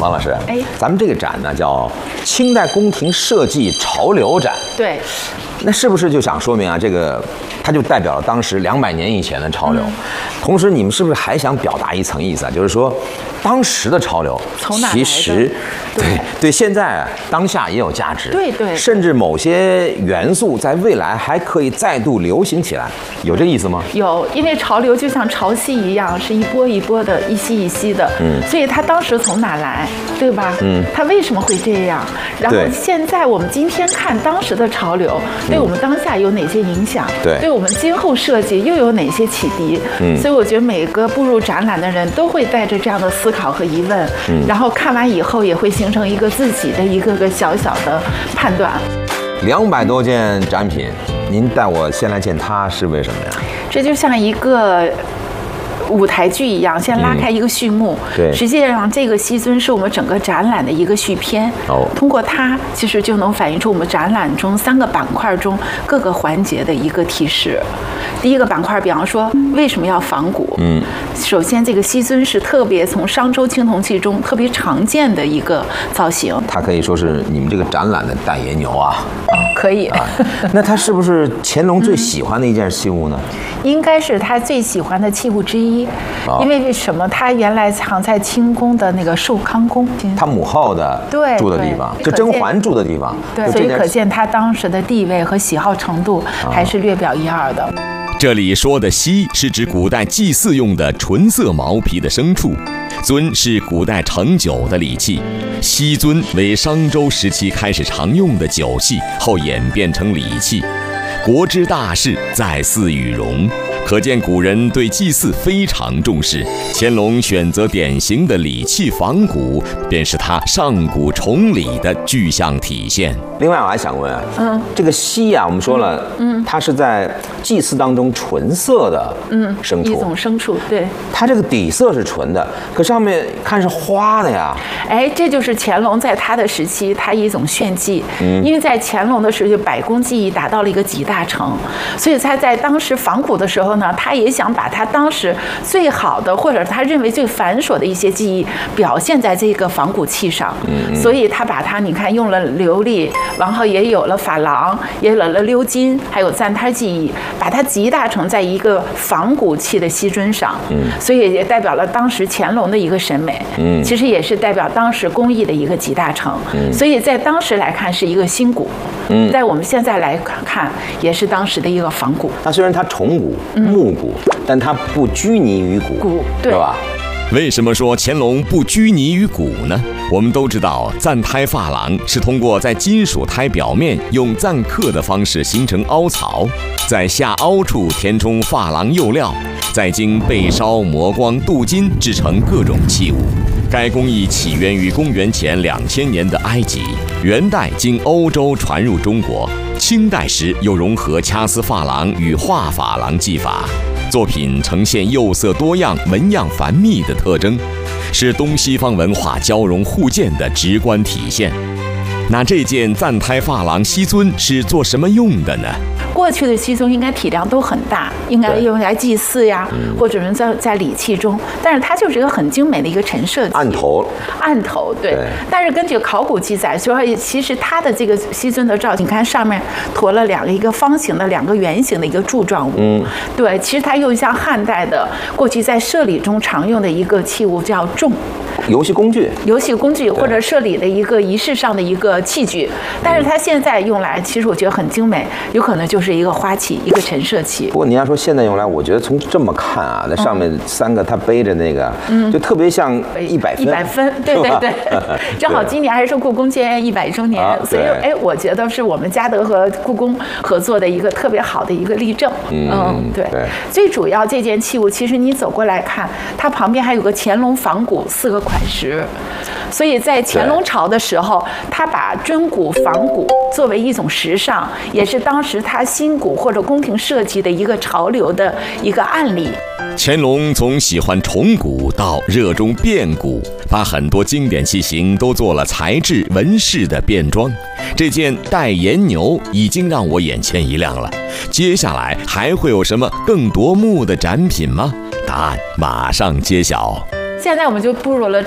王老师，咱们这个展呢叫清代宫廷设计潮流展。 对， 那是不是就想说明啊，这个它就代表了当时200年以前的潮流？同时，你们是不是还想表达一层意思啊？就是说，当时的潮流其实对现在当下也有价值， 对， 甚至某些元素在未来还可以再度流行起来，有这意思吗？ 有，因为潮流就像潮汐一样，是一波一波的，一息一息的，所以它当时从哪来，对吧？它为什么会这样？然后现在我们今天看当时的潮流，对我们当下有哪些影响？对我们今后设计又有哪些启迪？所以我觉得每个步入展览的人都会带着这样的思考和疑问，然后看完以后也会形成一个自己的一个个小小的判断。 200多件展品，您带我先来见它是为什么呀？ 这就像一个舞台剧一样，先拉开一个序幕。 对， 实际上这个西尊是我们整个展览的一个续篇。通过它，其实就能反映出我们展览中3个板块中各个环节的一个提示。第一个板块，比方说为什么要仿古？首先这个西尊是特别从商周青铜器中特别常见的一个造型， 它可以说是你们这个展览的代言牛啊。 可以。 那它是不是乾隆最喜欢的一件器物呢？ 应该是他最喜欢的器物之一，因为什么？他原来藏在清宫的那个寿康宫， 他母后的住的地方，就甄嬛住的地方。 对，所以可见他当时的地位和喜好程度还是略表一二的。 这里说的犀是指古代祭祀用的纯色毛皮的牲畜，尊是古代盛酒的礼器，犀尊为商周时期开始常用的酒器，后演变成礼器。国之大事，在祀与戎，可见古人对祭祀非常重视。乾隆选择典型的礼器仿古，便是他上古崇礼的具象体现。 另外，我还想问啊，这个犀啊，我们说了，它是在祭祀当中纯色的牲畜， 一种牲畜，对。 它这个底色是纯的，可上面看是花的呀。 这就是乾隆在他的时期，他一种炫技。因为在乾隆的时候，百工技艺达到了一个集大成，所以他在当时仿古的时候呢，他也想把他当时最好的或者他认为最繁琐的一些技艺表现在这个仿古器上。所以他把它，你看用了琉璃，然后也有了珐琅，也有了鎏金，还有簪胎技艺，把它集大成在一个仿古器的西尊上。所以也代表了当时乾隆的一个审美。其实也是代表当时工艺的一个集大成。所以在当时来看是一个新古，在我们现在来看也是当时的一个仿古。 它虽然它崇古、木古，但它不拘泥于古，对吧？ 为什么说乾隆不拘泥于古呢？我们都知道，簪胎珐琅是通过在金属胎表面用簪刻的方式形成凹槽，在下凹处填充珐琅釉料，再经焙烧、磨光、镀金，制成各种器物。该工艺起源于公元前2000年的埃及，元代经欧洲传入中国，清代时又融合掐丝珐琅与画珐琅技法。作品呈现釉色多样、纹样繁密的特征，是东西方文化交融互鉴的直观体现。那这件簪胎珐琅西尊是做什么用的呢？ 过去的西尊应该体量都很大，应该用来祭祀呀，或者是在礼器中，但是它就是一个很精美的一个陈设器。 案头， 对。但是根据考古记载说，其实它的这个西尊的造型，你看上面驮了一个方形的、2个圆形的一个柱状物。对，其实它又像汉代的过去在社礼中常用的一个器物叫重。 游戏工具或者社礼的一个仪式上的一个器具，但是它现在用来，其实我觉得很精美，有可能就是一个花器，一个陈设器。 不过你要说现在用来，我觉得从这么看啊，那上面3个他背着那个，就特别像100分， 对。正好今年还是故宫建业100周年，所以我觉得是我们嘉德和故宫合作的一个特别好的一个例证。对。最主要这件器物，其实你走过来看，它旁边还有个乾隆仿古4个款式，所以在乾隆朝的时候，他把真古仿古作为一种时尚，也是当时他新古或者宫廷设计的一个潮流的一个案例。 乾隆从喜欢崇古到热衷变古，把很多经典器型都做了材质纹饰的变装。这件代言牛已经让我眼前一亮了，接下来还会有什么更夺目的展品吗？答案马上揭晓。 现在我们就步入了